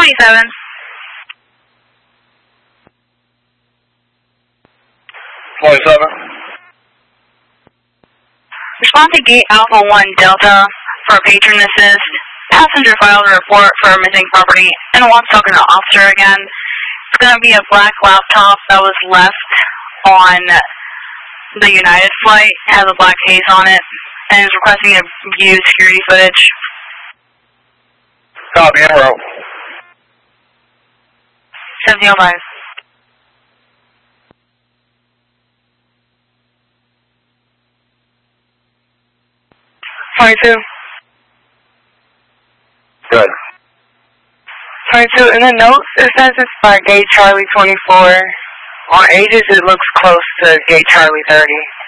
27. 27. Respond to Gate Alpha 1 Delta for patron assist. Passenger filed a report for missing property and wants to talk to the officer again. It's going to be a black laptop that was left on the United flight. It has a black case on it and is requesting to view security footage. Copy, en route. 1705. Good. 22, in the notes, it says it's by Gate Charlie 24. On ages, it looks close to Gate Charlie 30.